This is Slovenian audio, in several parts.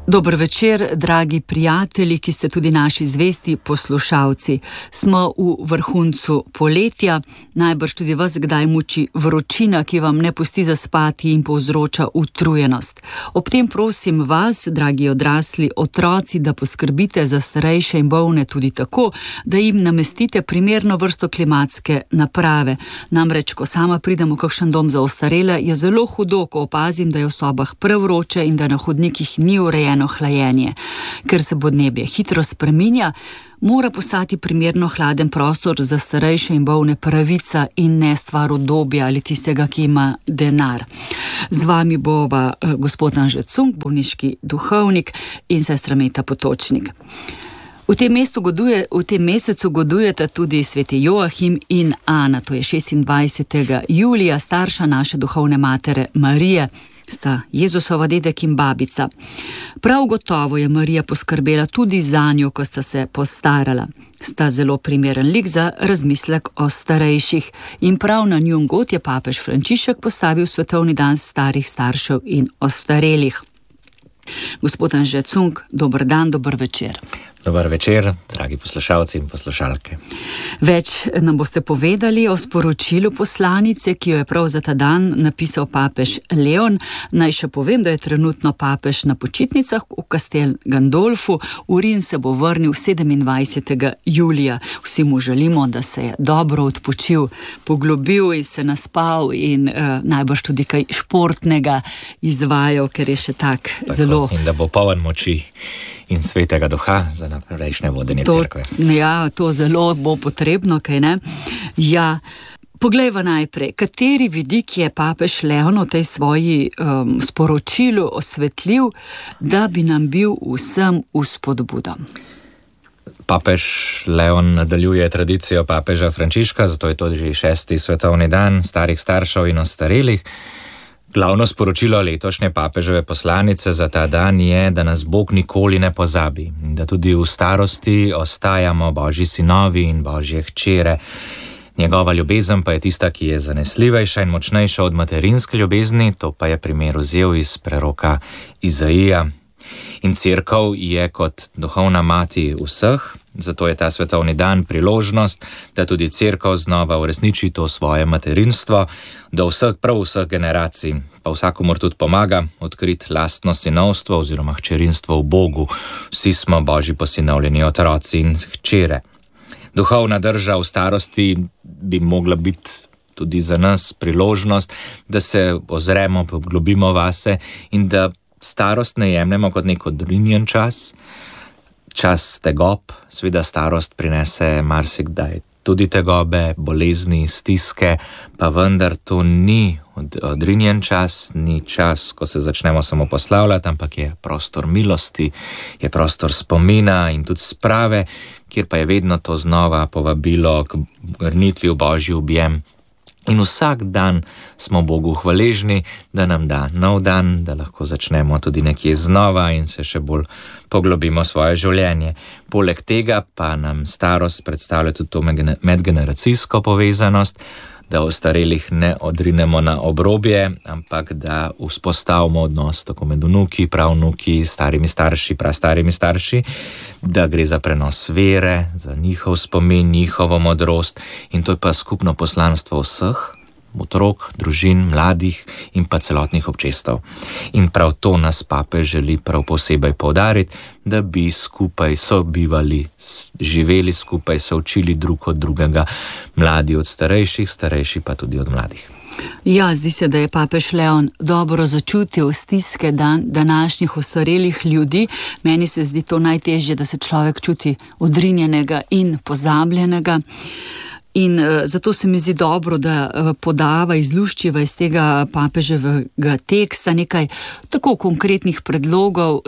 Dober večer, dragi prijatelji, ki ste tudi naši zvesti poslušalci. Smo v vrhuncu poletja, najbrž tudi vas kdaj muči vročina, ki vam ne pusti zaspati in povzroča utrujenost. Ob tem prosim vas, dragi odrasli otroci, da poskrbite za starejše in bolne tudi tako, da jim namestite primerno vrsto klimatske naprave. Namreč, ko sama pridem v kakšen dom za ostarele, je zelo hudo, ko opazim, da je v sobah prevroče in da na hodnikih ni urejeno hlajenje. Ker se podnebje hitro spreminja, mora postati primerno hladen prostor za starejše in bolne pravica in ne stvar udobja ali tistega, ki ima denar. Z vami bova gospod Anže Cunk, bolniški duhovnik, in sestra Meta Potočnik. V tem mesecu godujete tudi sveti Joachim in Ana, to je 26. julija, starša naše duhovne matere Marije, sta Jezusova dedek in babica. Prav gotovo je Marija poskrbela tudi zanjo, ko sta se postarala. Sta zelo primeren lik za razmislek o starejših in prav na njun god je papež Frančišek postavil svetovni dan starih staršev in ostarelih. Gospod Anže Cunk, dober dan, dober večer. Dober večer, dragi poslušalci in poslušalke. Več nam boste povedali o sporočilu poslanice, ki jo je prav za ta dan napisal papež Leon. Naj še povem, da je trenutno papež na počitnicah v Castel Gandolfu. V Rim se bo vrnil 27. julija. Vsi mu želimo, da se je dobro odpočil, poglobil in se naspal in najbrž tudi kaj športnega izvajal, ker je še tako zelo... In da bo poln moči in svetega duha za naprejšnje vodenje cerkve. Ja, to zelo bo potrebno, kaj ne? Ja, poglejva najprej, kateri vidik je papež Leon v tej svoji sporočilu osvetlil, da bi nam bil vsem vzpodbudom. Papež Leon nadaljuje tradicijo papeža Frančiška, zato je to že 6. svetovni dan starih staršev in ostarelih. Glavno sporočilo letošnje papeževe poslanice za ta dan je, da nas Bog nikoli ne pozabi, da tudi v starosti ostajamo Božji sinovi in Božje hčere. Njegova ljubezen pa je tista, ki je zanesljivejša in močnejša od materinske ljubezni, to pa je primer vzel iz preroka Izaija. In cerkev je kot duhovna mati vseh, zato je ta svetovni dan priložnost, da tudi cerkev znova uresniči to svoje materinstvo, do prav vseh generacij, pa vsakomur tudi pomaga odkriti lastno sinovstvo oziroma hčerinstvo v Bogu. Vsi smo Božji posinovljeni otroci in hčere. Duhovna drža v starosti bi mogla biti tudi za nas priložnost, da se ozremo, poglobimo vase in da starost ne jemljemo kot nek odrinjen čas, čas tegob. Seveda starost prinese marsikdaj tudi tegobe, bolezni, stiske, pa vendar to ni odrinjen čas, ni čas, ko se začnemo samo poslavljati, ampak je prostor milosti, je prostor spomina in tudi sprave, kjer pa je vedno to znova povabilo k vrnitvi v Božji objem. In vsak dan smo Bogu hvaležni, da nam da nov dan, da lahko začnemo tudi nekje znova in se še bolj poglobimo svoje življenje. Poleg tega pa nam starost predstavlja tudi to medgeneracijsko povezanost, da ostarelih ne odrinemo na obrobje, ampak da vzpostavimo odnos tako med vnuki, pravnuki, starimi starši, prastarimi starši, da gre za prenos vere, za njihov spomin, njihovo modrost, in to je pa skupno poslanstvo vseh, otrok, družin, mladih in pa celotnih občestev. In prav to nas papež želi prav posebej poudariti, da bi skupaj sobivali, živeli skupaj, se učili drug od drugega, mladi od starejših, starejši pa tudi od mladih. Ja, zdi se, da je papež Leon dobro začutil stiske današnjih ostarelih ljudi. Meni se zdi to najtežje, da se človek čuti odrinjenega in pozabljenega. In zato se mi zdi dobro, da podava, izluščiva iz tega papeževega teksta nekaj tako konkretnih predlogov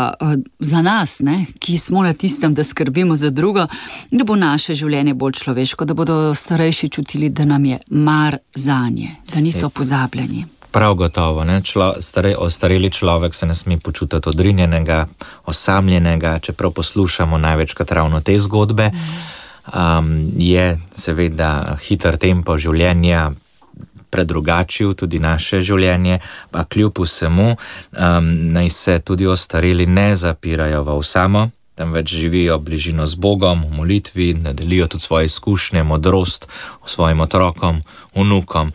za nas, ne, ki smo na tistem, da skrbimo za drugo, da bo naše življenje bolj človeško, da bodo starejši čutili, da nam je mar zanje, da niso pozabljeni. Prav gotovo, ne? Ostareli človek se ne sme počutiti odrinjenega, osamljenega, čeprav poslušamo največkrat ravno te zgodbe. Je seveda hiter tempo življenja, predrugačil tudi naše življenje, pa kljub vsemu naj se tudi ostareli ne zapirajo v samo, temveč živijo bližino z Bogom, v molitvi, da delijo tudi svoje izkušnje, modrost svojim otrokom, vnukom.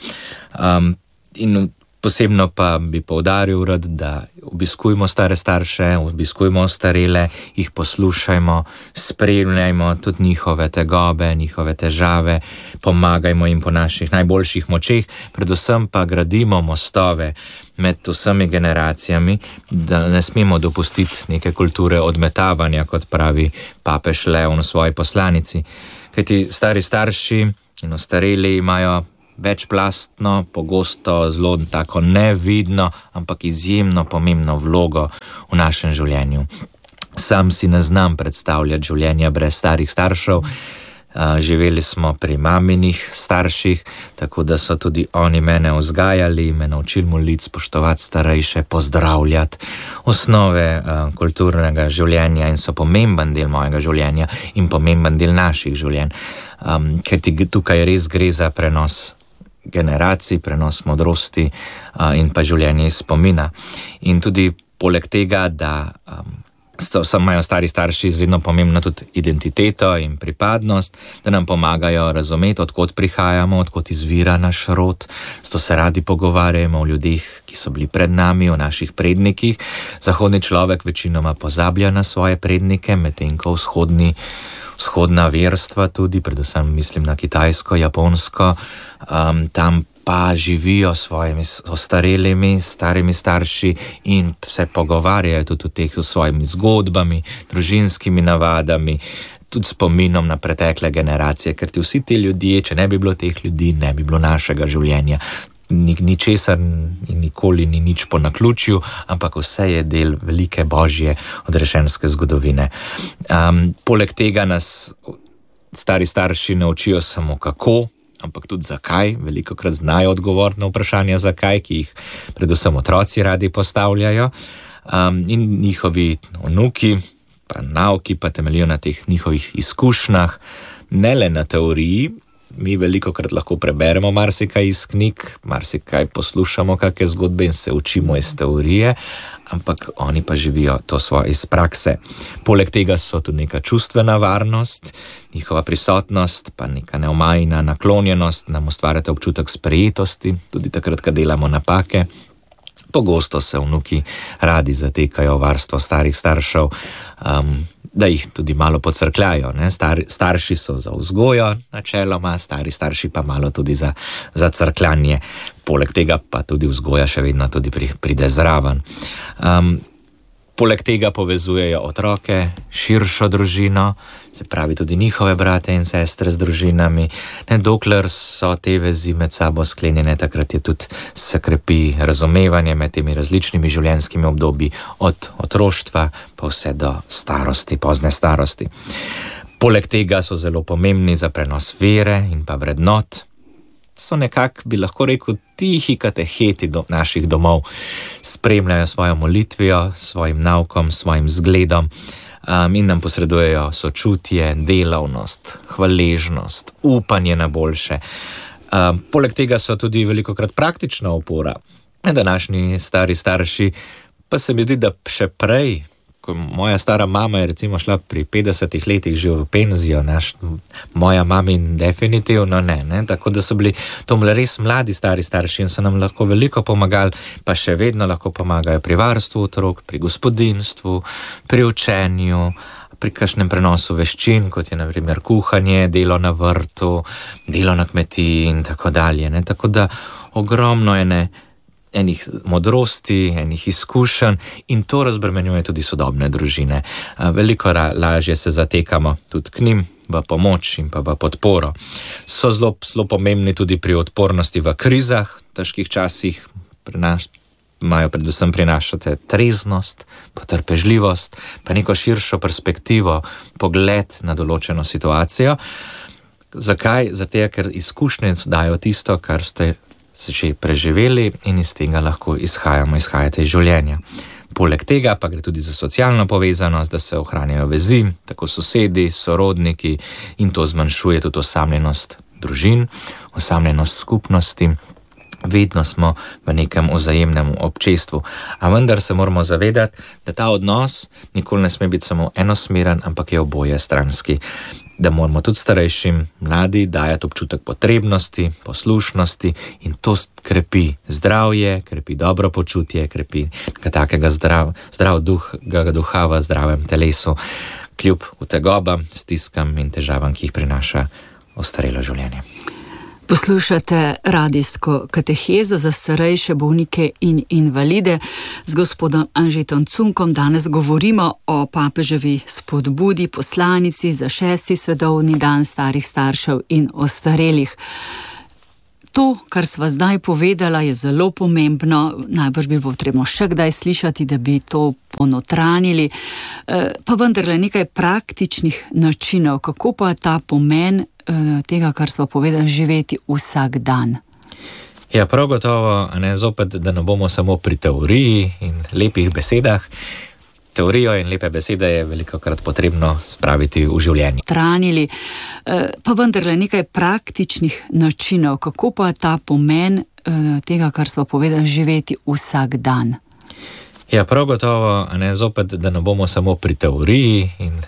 In posebno pa bi poudaril rad, da obiskujmo stare starše, obiskujmo ostarele, jih poslušajmo, spremljajmo tudi njihove tegobe, njihove težave, pomagajmo jim po naših najboljših močeh, predvsem pa gradimo mostove med vsemi generacijami, da ne smemo dopustiti neke kulture odmetavanja, kot pravi papež Leon v svoji poslanici. Kajti stari starši in ostareli imajo večplastno, pogosto zelo tako nevidno, ampak izjemno pomembno vlogo v našem življenju. Sam si ne znam predstavljati življenja brez starih staršev. Živeli smo pri maminih starših, tako da so tudi oni mene vzgajali, me naučili moliti, spoštovati starejše, pozdravljati, osnove kulturnega življenja in so pomemben del mojega življenja in pomemben del naših življenj. Ker tukaj res gre za prenos generacij, prenos modrosti in pa življenje iz spomina. In tudi poleg tega, da imajo stari starši izredno pomembno tudi identiteto in pripadnost, da nam pomagajo razumeti, odkot prihajamo, odkot izvira naš rod, zato se radi pogovarjamo o ljudeh, ki so bili pred nami, o naših prednikih. Zahodni človek večinoma pozablja na svoje prednike, medtem ko vzhodna verstva tudi, predvsem mislim na Kitajsko, Japonsko, tam pa živijo s svojimi ostarelimi, starimi starši in se pogovarjajo tudi o teh svojimi zgodbami, družinskimi navadami, tudi spominom na pretekle generacije, ker ti vsi ti ljudje, če ne bi bilo teh ljudi, ne bi bilo našega življenja. Ničesar in nikoli ni nič po naključju, ampak vse je del velike božje odrešenske zgodovine. Poleg tega nas stari starši ne učijo samo kako, ampak tudi zakaj. Velikokrat znajo odgovoriti na vprašanja zakaj, ki jih predvsem otroci radi postavljajo. In njihovi vnuki, pa nauki pa temeljijo na teh njihovih izkušnjah, ne le na teoriji. Mi velikokrat lahko preberemo marsikaj iz knjig, marsikaj poslušamo, kakšne zgodbe in se učimo iz teorije, ampak oni pa živijo to svoje iz prakse. Poleg tega so tudi neka čustvena varnost, njihova prisotnost, pa neka neomajna naklonjenost nam ustvarjata občutek sprejetosti, tudi takrat, ko delamo napake. Pogosto se vnuki radi zatekajo v varstvo starih staršev, da jih tudi malo pocrkljajo. Starši so za vzgojo načeloma, stari starši pa malo tudi za crkljanje. Poleg tega pa tudi vzgoja še vedno tudi pride zraven. Poleg tega povezujejo otroke, širšo družino, se pravi tudi njihove brate in sestre z družinami. Dokler so te vezi med sabo sklenjene, takrat je tudi se krepi razumevanje med temi različnimi življenjskimi obdobji, od otroštva pa vse do starosti, pozne starosti. Poleg tega so zelo pomembni za prenos vere in pa vrednot. So nekako, bi lahko rekel, tihi kateheti do naših domov, spremljajo svojo molitvijo, svojim naukom, svojim zgledom in nam posredujejo sočutje, delavnost, hvaležnost, upanje na boljše. Poleg tega so tudi velikokrat praktična opora. Današnji stari starši pa se mi zdi, da še prej, ko moja stara mama je recimo šla pri 50 letih že v penzijo, moja mami definitivno ne, tako da so bili to res mladi stari starši in so nam lahko veliko pomagali, pa še vedno lahko pomagajo pri varstvu otrok, pri gospodinjstvu, pri učenju, pri kakšnem prenosu veščin, kot je na primer kuhanje, delo na vrtu, delo na kmetiji in tako dalje. Tako da ogromno je enih modrosti, enih izkušenj in to razbremenjuje tudi sodobne družine. Veliko lažje se zatekamo tudi k njim v pomoč in pa v podporo. So zelo pomembni tudi pri odpornosti v krizah, težkih časih imajo predvsem prinašate treznost, potrpežljivost, pa neko širšo perspektivo, pogled na določeno situacijo. Zakaj? Zato, ker izkušnje dajo tisto, kar ste že preživeli in iz tega lahko izhajate iz življenja. Poleg tega pa gre tudi za socialno povezanost, da se ohranjajo vezi, tako sosedi, sorodniki in to zmanjšuje tudi osamljenost družin, osamljenost skupnosti vedno smo v nekem vzajemnem občestvu. A vendar se moramo zavedati, da ta odnos nikoli ne sme biti samo enosmeren, ampak je oboje stranski. Da moramo tudi starejšim, mladi dajati občutek potrebnosti, poslušnosti in to krepi zdravje, krepi dobro počutje, krepi takega zdrav duha v zdravem telesu, kljub utegobam, stiskam in težavam, ki jih prinaša ostarelo življenje. Poslušate radijsko katehezo za starejše bolnike in invalide. Z gospodom Anžetom Cunkom danes govorimo o papeževi spodbudi, poslanici za 6. svetovni dan starih staršev in ostarelih. To, kar sva zdaj povedala, je zelo pomembno, najbrž bi bilo potrebno še kdaj slišati, da bi to ponotranili, pa vendarle nekaj praktičnih načinov, kako pa ta pomen tega, kar sva povedala, živeti vsak dan. Ja, prav gotovo, zopet, da ne bomo samo pri teoriji in lepih besedah. Teorijo in lepe besede je velikokrat potrebno spraviti v življenje. Tranili, pa vendarle nekaj praktičnih načinov, kako pa ta pomen tega, kar sva povedala, živeti vsak dan. Ja, prav gotovo, zopet, da ne bomo samo pri teoriji in